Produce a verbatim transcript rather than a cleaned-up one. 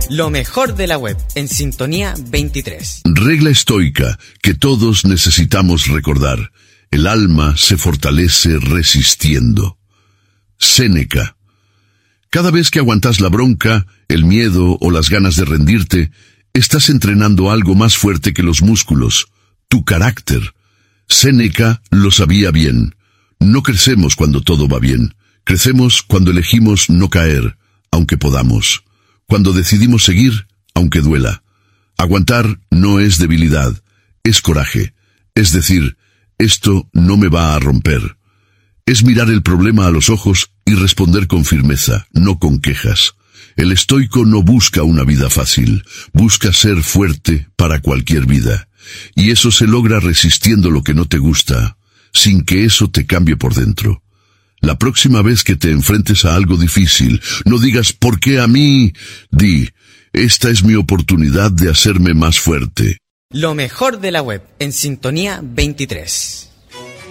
Lo mejor de la web en Sintonía veintitrés. Regla estoica que todos necesitamos recordar. El alma se fortalece resistiendo. Séneca. Cada vez que aguantas la bronca, el miedo o las ganas de rendirte, estás entrenando algo más fuerte que los músculos, tu carácter. Séneca lo sabía bien. No crecemos cuando todo va bien. Crecemos cuando elegimos no caer, aunque podamos. Cuando decidimos seguir, aunque duela. Aguantar no es debilidad, es coraje. Es decir, esto no me va a romper. Es mirar el problema a los ojos y responder con firmeza, no con quejas. El estoico no busca una vida fácil, busca ser fuerte para cualquier vida. Y eso se logra resistiendo lo que no te gusta, sin que eso te cambie por dentro. La próxima vez que te enfrentes a algo difícil, no digas ¿por qué a mí? Di, esta es mi oportunidad de hacerme más fuerte. Lo mejor de la web en Sintonía veintitrés.